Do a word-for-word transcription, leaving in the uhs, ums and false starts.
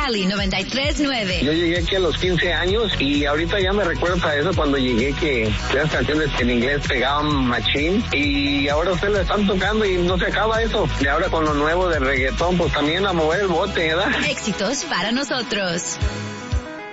Cali noventa y tres punto nueve. Yo llegué aquí a los quince años y ahorita ya me recuerdo a eso cuando llegué que las canciones en inglés pegaban machín y ahora ustedes la están tocando y no se acaba eso. Y ahora con lo nuevo de reggaetón, pues también a mover el bote, ¿verdad? Éxitos para nosotros.